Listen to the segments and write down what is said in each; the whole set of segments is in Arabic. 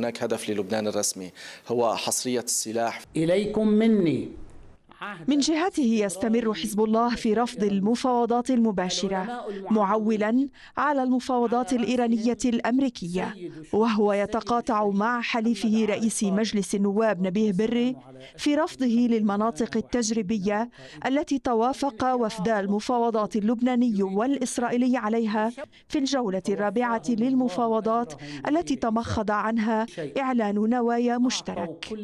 هناك هدف للبنان الرسمي هو حصرية السلاح. إليكم مني. من جهته يستمر حزب الله في رفض المفاوضات المباشرة، معولا على المفاوضات الإيرانية الأمريكية، وهو يتقاطع مع حليفه رئيس مجلس النواب نبيه بري في رفضه للمناطق التجريبية التي توافق وفدا المفاوضات اللبناني والإسرائيلي عليها في الجولة الرابعة للمفاوضات التي تمخض عنها إعلان نوايا مشترك.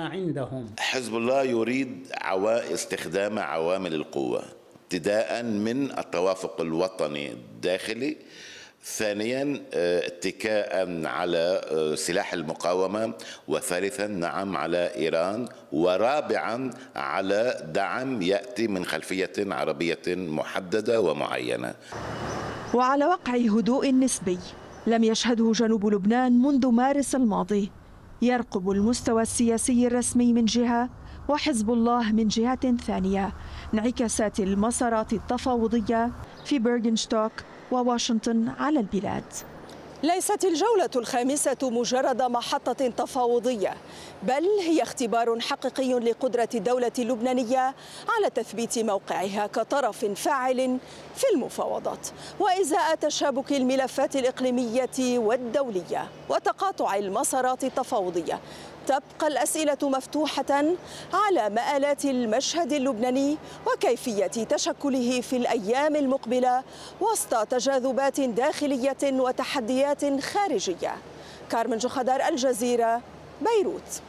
حزب الله يريد استخدام عوامل القوة، ابتداء من التوافق الوطني الداخلي، ثانيا اتكاء على سلاح المقاومة، وثالثا نعم على إيران، ورابعا على دعم يأتي من خلفية عربية محددة ومعينة. وعلى وقع هدوء نسبي لم يشهده جنوب لبنان منذ مارس الماضي، يرقب المستوى السياسي الرسمي من جهة وحزب الله من جهة ثانية انعكاسات المسارات التفاوضية في بيرغنشتوك وواشنطن على البلاد. ليست الجولة الخامسة مجرد محطة تفاوضية، بل هي اختبار حقيقي لقدرة الدولة اللبنانية على تثبيت موقعها كطرف فاعل في المفاوضات، وإزاء تشابك الملفات الإقليمية والدولية وتقاطع المسارات التفاوضية. تبقى الأسئلة مفتوحة على مآلات المشهد اللبناني وكيفية تشكله في الأيام المقبلة وسط تجاذبات داخلية وتحديات خارجية. كارمن جخدار، الجزيرة، بيروت.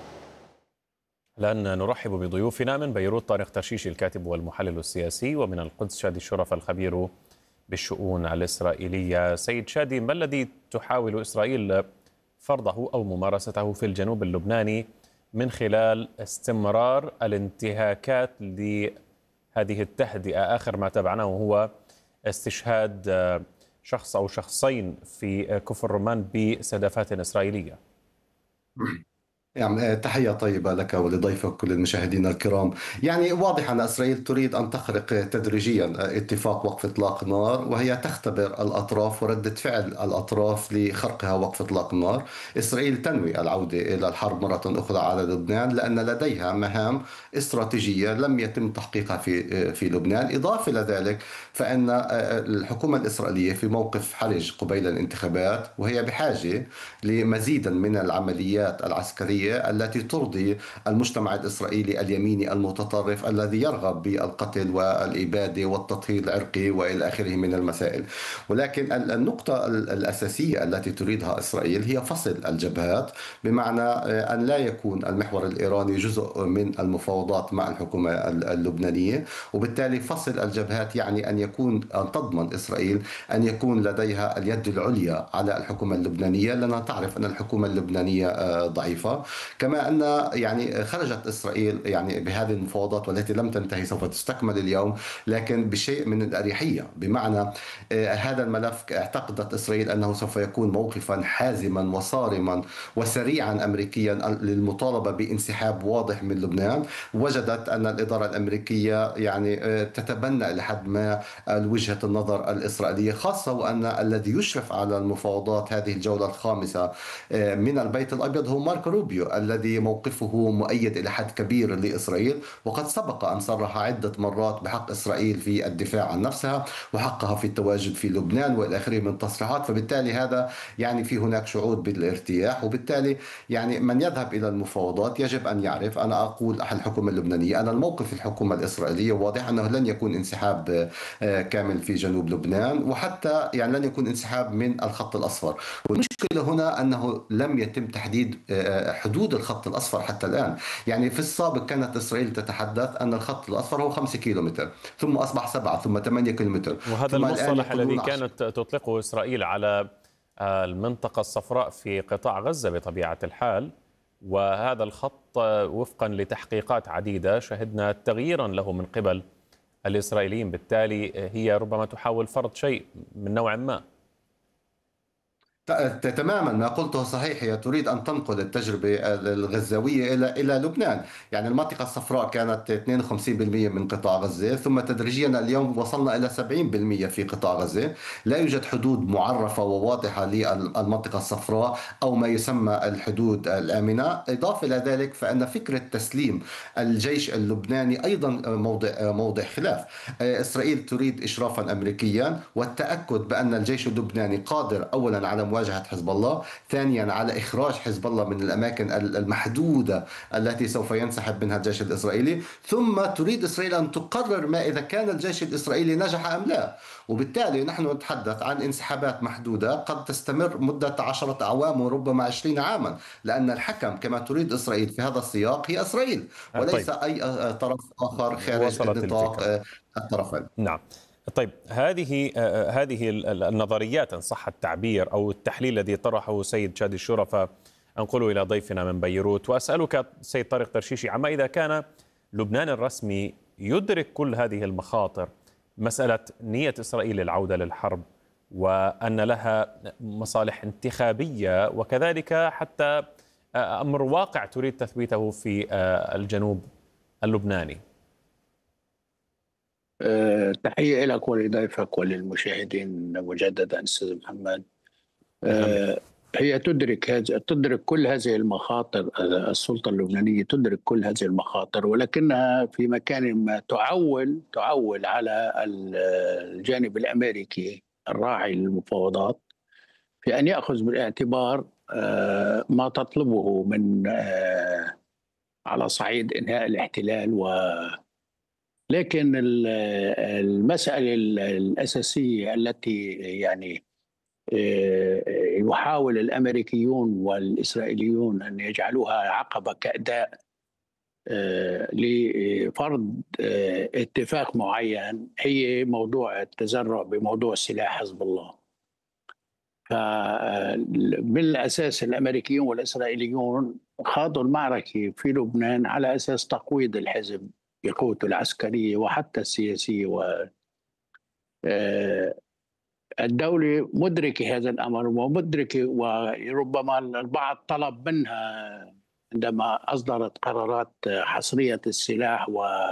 الآن نرحب بضيوفنا من بيروت طارق ترشيش الكاتب والمحلل السياسي، ومن القدس شادي الشرف الخبير بالشؤون الإسرائيلية. سيد شادي، ما الذي تحاول إسرائيل فرضه أو ممارسته في الجنوب اللبناني من خلال استمرار الانتهاكات لهذه التهدئة؟ آخر ما تابعناه هو استشهاد شخص أو شخصين في كفر رمان بسدافات إسرائيلية. يعني تحية طيبة لك ولضيفك كل المشاهدين الكرام. يعني واضح أن إسرائيل تريد أن تخرق تدريجيا اتفاق وقف إطلاق النار، وهي تختبر الأطراف وردة فعل الأطراف لخرقها وقف إطلاق النار. إسرائيل تنوي العودة إلى الحرب مرة أخرى على لبنان، لأن لديها مهام استراتيجية لم يتم تحقيقها في لبنان. إضافة إلى ذلك فإن الحكومة الإسرائيلية في موقف حرج قبيل الانتخابات، وهي بحاجة لمزيدا من العمليات العسكرية التي ترضي المجتمع الإسرائيلي اليميني المتطرف الذي يرغب بالقتل والإبادة والتطهير العرقي وإلى آخره من المسائل. ولكن النقطة الأساسية التي تريدها إسرائيل هي فصل الجبهات، بمعنى أن لا يكون المحور الإيراني جزء من المفاوضات مع الحكومة اللبنانية، وبالتالي فصل الجبهات يعني أن تضمن إسرائيل أن يكون لديها اليد العليا على الحكومة اللبنانية، لأنها تعرف أن الحكومة اللبنانية ضعيفة. كما أن يعني خرجت إسرائيل يعني بهذه المفاوضات والتي لم تنتهي، سوف تستكمل اليوم، لكن بشيء من الأريحية، بمعنى هذا الملف اعتقدت إسرائيل أنه سوف يكون موقفا حازما وصارما وسريعا أمريكيا للمطالبة بانسحاب واضح من لبنان. وجدت أن الإدارة الأمريكية يعني تتبنى لحد ما وجهة النظر الإسرائيلية، خاصة وأن الذي يشرف على المفاوضات هذه الجولة الخامسة من البيت الأبيض هو ماركو روبيو، الذي موقفه مؤيد إلى حد كبير لإسرائيل، وقد سبق أن صرح عدة مرات بحق إسرائيل في الدفاع عن نفسها وحقها في التواجد في لبنان وإلى آخره من تصريحات. فبالتالي هذا يعني في هناك شعور بالارتياح، وبالتالي يعني من يذهب إلى المفاوضات يجب أن يعرف، أنا أقول الحكومة اللبنانية، أنا الموقف الحكومة الإسرائيلية واضح أنه لن يكون انسحاب كامل في جنوب لبنان، وحتى يعني لن يكون انسحاب من الخط الأصفر. والمشكلة هنا أنه لم يتم تحديد حدود الخط الأصفر حتى الآن. يعني في السابق كانت إسرائيل تتحدث أن الخط الأصفر هو 5 كيلومتر، ثم أصبح 7، ثم 8 كيلومتر. وهذا المصطلح الذي كانت تطلقه إسرائيل على المنطقة الصفراء في قطاع غزة بطبيعة الحال، وهذا الخط وفقا لتحقيقات عديدة شهدنا تغييرا له من قبل الإسرائيليين، بالتالي هي ربما تحاول فرض شيء من نوع ما. تماما ما قلته صحيح. هي تريد أن تنقل التجربة الغزاوية إلى لبنان. يعني المنطقة الصفراء كانت 52% من قطاع غزة، ثم تدريجيا اليوم وصلنا إلى 70% في قطاع غزة. لا يوجد حدود معرفة وواضحة للمنطقة الصفراء أو ما يسمى الحدود الآمنة. إضافة إلى ذلك فإن فكرة تسليم الجيش اللبناني أيضا موضع خلاف. إسرائيل تريد إشرافا أمريكيا والتأكد بأن الجيش اللبناني قادر أولا على مواجهة حزب الله، ثانيا على إخراج حزب الله من الأماكن المحدودة التي سوف ينسحب منها الجيش الإسرائيلي، ثم تريد إسرائيل أن تقرر ما إذا كان الجيش الإسرائيلي نجح أم لا. وبالتالي نحن نتحدث عن انسحابات محدودة قد تستمر مدة 10 أعوام وربما 20 عاما، لأن الحكم كما تريد إسرائيل في هذا السياق هي إسرائيل وليس طيب. أي طرف آخر خارج نطاق الطرفين. نعم. طيب، هذه النظريات إن صح التعبير أو التحليل الذي طرحه سيد شادي الشرفة أنقله إلى ضيفنا من بيروت، وأسألك سيد طارق ترشيشي عما إذا كان لبنان الرسمي يدرك كل هذه المخاطر، مسألة نية إسرائيل للعودة للحرب وأن لها مصالح انتخابية وكذلك حتى أمر واقع تريد تثبيته في الجنوب اللبناني. تحية لك ولضيفك وللمشاهدين مجددا أستاذ محمد. هي تدرك كل هذه المخاطر. السلطة اللبنانية تدرك كل هذه المخاطر، ولكنها في مكان ما تعول على الجانب الأمريكي الراعي للمفاوضات في أن يأخذ بالاعتبار ما تطلبه من على صعيد إنهاء الاحتلال. لكن المسألة الأساسية التي يعني يحاول الأمريكيون والإسرائيليون أن يجعلوها عقبة كأداء لفرض اتفاق معين هي موضوع التزرع بموضوع سلاح حزب الله. فبالأساس الأمريكيون والإسرائيليون خاضوا المعركة في لبنان على أساس تقويض الحزب بقوته العسكرية وحتى السياسية. الدولة مدركة هذا الأمر ومدركة، وربما البعض طلب منها عندما أصدرت قرارات حصرية السلاح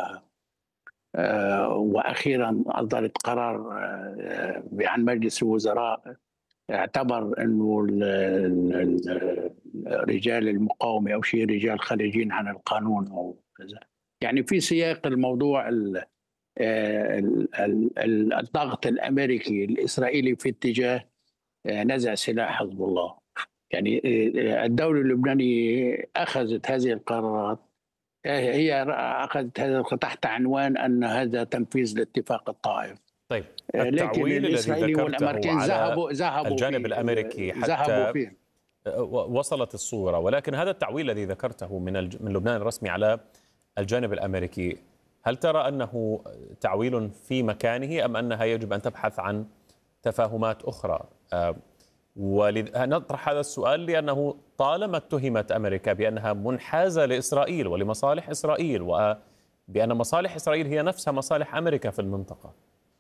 وأخيرا أصدرت قرار عن مجلس الوزراء اعتبر أنه رجال المقاومة أو شيء رجال خارجين عن القانون أو كذا. يعني في سياق الموضوع الضغط الأمريكي الإسرائيلي في اتجاه نزع سلاح حزب الله. يعني الدولة اللبنانية أخذت هذه القرارات، هي أخذت هذا تحت عنوان أن هذا تنفيذ لاتفاق الطائف. طيب، لكن الإسرائيلي والأمريكان ذهبوا الجانب الأمريكي حتى وصلت الصورة، ولكن هذا التعويل الذي ذكرته من لبنان الرسمي على الجانب الأمريكي، هل ترى أنه تعويل في مكانه أم أنها يجب أن تبحث عن تفاهمات أخرى؟ ونطرح هذا السؤال لأنه طالما اتهمت أمريكا بأنها منحازة لإسرائيل ولمصالح إسرائيل، وبأن مصالح إسرائيل هي نفسها مصالح أمريكا في المنطقة.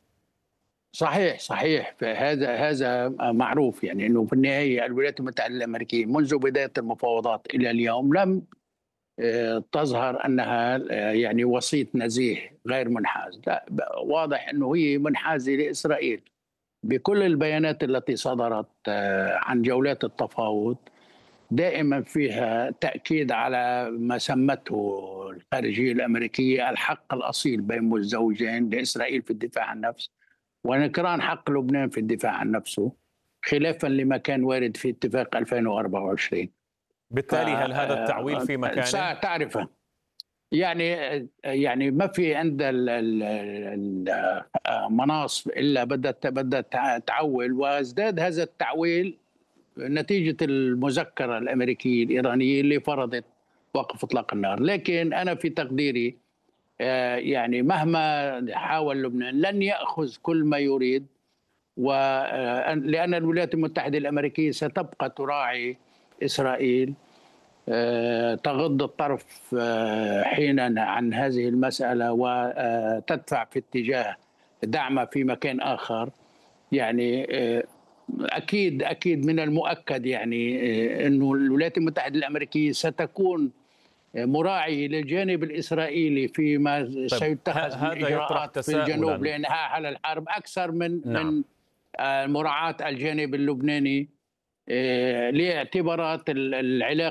صحيح. هذا معروف، يعني أنه في النهاية الولايات المتحدة الأمريكية منذ بداية المفاوضات إلى اليوم لم تظهر أنها يعني وسيط نزيه غير منحاز. لا، واضح أنه هي منحازة لإسرائيل بكل البيانات التي صدرت عن جولات التفاوض. دائما فيها تأكيد على ما سمته الخارجية الأمريكية الحق الأصيل بين مزدوجين لإسرائيل في الدفاع عن النفس، ونكران حق لبنان في الدفاع عن نفسه، خلافا لما كان وارد في اتفاق 2024. بالتالي هل هذا التعويل في مكانه؟ تعرفه يعني ما في عند المناصب إلا بدأت تعول، وازداد هذا التعويل نتيجة المذكرة الأمريكية الإيرانية اللي فرضت وقف إطلاق النار. لكن أنا في تقديري يعني مهما حاول لبنان لن يأخذ كل ما يريد، لأن الولايات المتحدة الأمريكية ستبقى تراعي إسرائيل، تغض الطرف حينا عن هذه المسألة وتدفع في اتجاه دعمها في مكان آخر. يعني أكيد من المؤكد يعني أنه الولايات المتحدة الأمريكية ستكون مراعي للجانب الإسرائيلي فيما سيتخذ من إجراءات في الجنوب لإنهاء على الحرب أكثر من مراعاة الجانب اللبناني لاعتبارات العلاقة